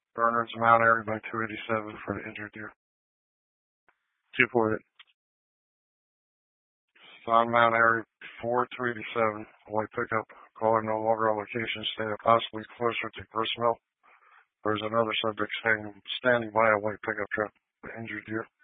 Bernards Mount Airy by 287 for the injured deer. 248. Son Mount Airy 4287, white pickup. Caller no longer on location, stated possibly closer to Gristmill. There's another subject standing by a white pickup truck, the injured deer.